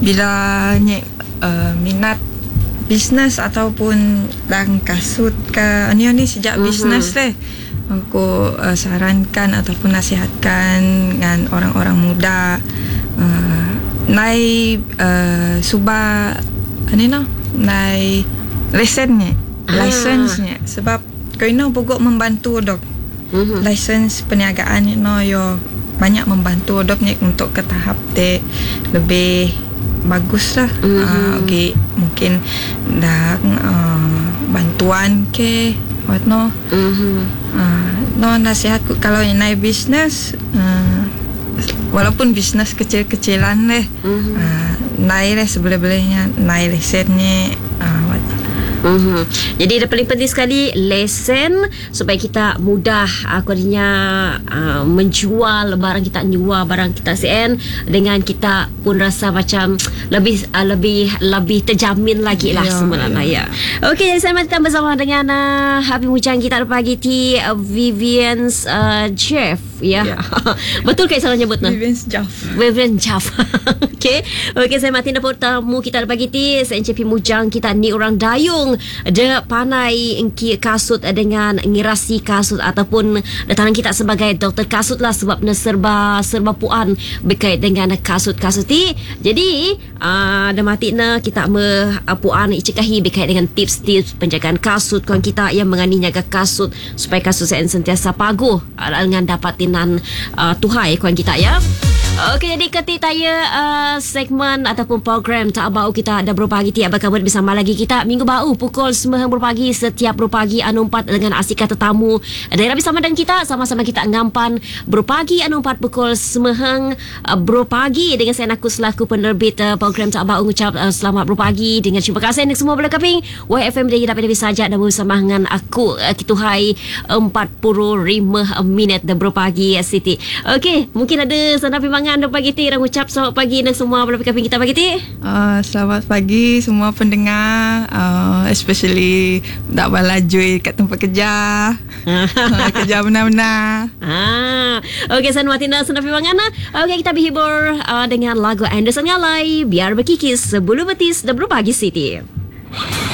bila minat bisnes ataupun lang kasut ke ni sejak bisnes aku sarankan ataupun nasihatkan dengan orang-orang muda nai subah nai lisennya sebab kau pokok membantu dok lisensi perniagaan yo banyak membantu dok untuk ke tahap lebih bagus lah. Okay, mungkin dah bantuan ke no nasihatku kalau naik bisnes walaupun bisnes kecil-kecilan naik sebelum-belahnya naik lisennya Jadi yang paling penting sekali lesen supaya kita mudah menjual barang kita, dengan kita pun rasa macam lebih terjamin lagi lah sebenarnya. Okey, jadi saya masih bersama dengan Habib Mujang kita pagi ti Vivian's Chef betul ke salah nyebut Vivian Jaff. Okey, saya mati dapat tamu kita pagi ti SNCP Mujang kita ni orang Dayung. Dia pandai kasut dengan ngirasi kasut ataupun datang kita sebagai doktor kasut lah sebab serba puan berkait dengan kasut-kasut ni. Jadi ada mati kita puan icekahi berkait dengan tips-tips penjagaan kasut kawan kita yang mengani jaga kasut supaya kasut saya sentiasa paguh dengan dapatinan tuhai kawan kita ya. Okey, jadi ketika segmen ataupun program tak bau kita ada berpagi tiap kamu bersama lagi kita minggu bau pukul 9 berpagi setiap berpagi anu 4 dengan asika tetamu daerah bersama dengan kita sama-sama kita ngampan berpagi anu 4 pukul 9 berpagi dengan saya aku selaku penerbit program tak bau ngucap selamat berpagi dengan terima kasih untuk semua bola kaping YFM dia dapat lebih saja dan bersama dengan aku kituhai 45 minit dan berpagi Siti. Okey, mungkin ada sana anda pagi ti orang ucap selamat pagi dan semua bola kaping kita pagi ti. Selamat pagi semua pendengar, especially dak balajui kat tempat kerja. Kerja benar-benar. Okey, saya Martina Senafi Mangana. Okey, kita berhibur dengan lagu Anderson Ngalai Biar Berkikis Sebelum Betis dan Berpagi Siti.